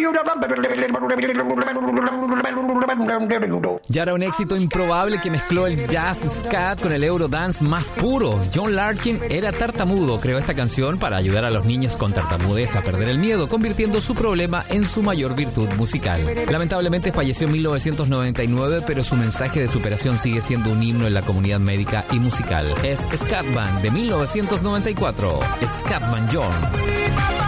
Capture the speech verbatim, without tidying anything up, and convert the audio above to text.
Ya era un éxito improbable que mezcló el jazz scat con el eurodance más puro. John Larkin era tartamudo, creó esta canción para ayudar a los niños con tartamudez a perder el miedo, convirtiendo su problema en su mayor virtud musical. Lamentablemente falleció en mil novecientos noventa y nueve, pero su mensaje de superación sigue siendo un himno en la comunidad médica y musical. Es Scatman de mil novecientos noventa y cuatro, Scatman John.